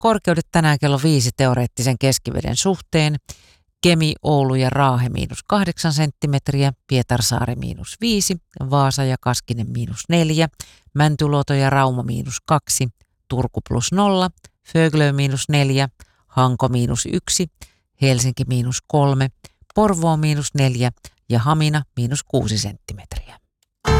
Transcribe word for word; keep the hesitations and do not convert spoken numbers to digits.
Korkeudet tänään kello viisi teoreettisen keskiveden suhteen. Kemi, Oulu ja Raahe miinus kahdeksan senttimetriä, Pietarsaari miinus viisi, Vaasa ja Kaskinen miinus neljä, Mäntyluoto ja Rauma miinus kaksi, Turku plus nolla, Föglö miinus neljä, Hanko miinus yksi, Helsinki miinus kolme, Porvoo miinus neljä ja Hamina miinus kuusi senttimetriä.